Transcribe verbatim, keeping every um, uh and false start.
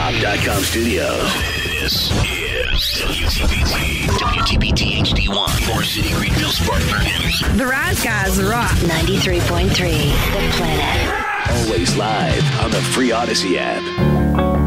Top dot com studios. This is W T P T, W T P T H D one, Forest City, Greenville, Spartanburg. The Rise Guys rock. ninety-three point three, The Planet. Always live on the free Odyssey app.